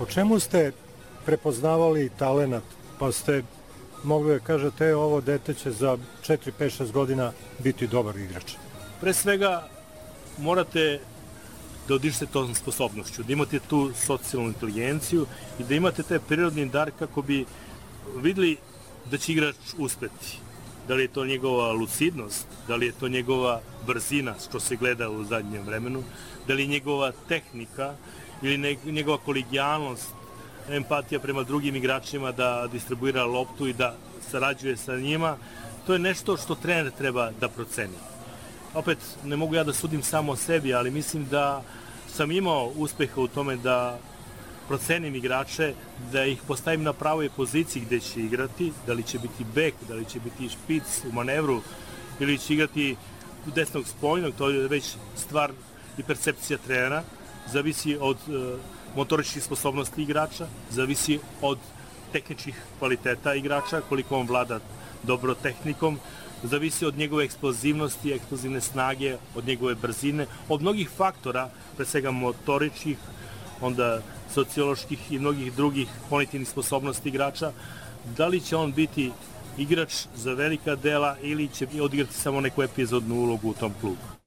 Po čemu ste prepoznavali talenat, pa ste mogli da kažete ovo dete će za 4, 5, 6 godina biti dobar igrač? Pre svega morate da odišete tom sposobnošću, da imate tu socijalnu inteligenciju i da imate taj prirodni dar kako bi videli da će igrač uspeti. Da li je to njegova lucidnost, da li je to njegova brzina, što se gleda u zadnjem vremenu, da li je njegova tehnika ili njegova kolegijalnost, empatija prema drugim igračima da distribuira loptu i da sarađuje sa njima. To je nešto što trener treba da proceni. Opet, ne mogu ja da sudim samo o sebi, ali mislim da sam imao uspeha u tome da procenim igrače, da ih postavim na pravoj poziciji gde će igrati, da li će biti bek, da li će biti špic u manevru, ili će igrati desnog spoljnog, to je već stvar i percepcija trenera, zavisi od motoričkih sposobnosti igrača, zavisi od tehničkih kvaliteta igrača, koliko on vlada dobro tehnikom, zavisi od njegove eksplozivnosti, eksplozivne snage, od njegove brzine, od mnogih faktora, pre svega motoričkih, onda socioloških i mnogih drugih kognitivnih sposobnosti igrača, da li će on biti igrač za velika dela ili će odigrati samo neku epizodnu ulogu u tom klubu.